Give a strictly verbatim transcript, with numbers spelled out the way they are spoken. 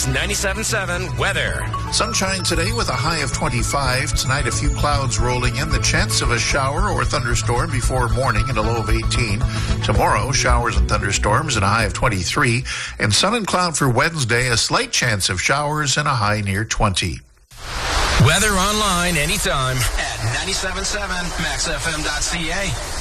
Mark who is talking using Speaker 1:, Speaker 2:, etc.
Speaker 1: News ninety-seven point seven weather.
Speaker 2: Sunshine today with a high of twenty-five. Tonight, a few clouds rolling in. The chance of a shower or thunderstorm before morning and a low of eighteen. Tomorrow, showers and thunderstorms and a high of twenty-three. And sun and cloud for Wednesday, a slight chance of showers and a high near twenty.
Speaker 1: Weather online anytime at ninety-seven point seven max f m dot c a.